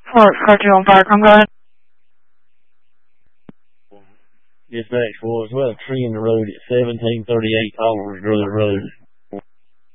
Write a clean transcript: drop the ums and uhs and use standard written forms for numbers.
Cartoon on Firecom, go ahead. Dispatch was, well, a tree in the road at 1738 Oliver Road.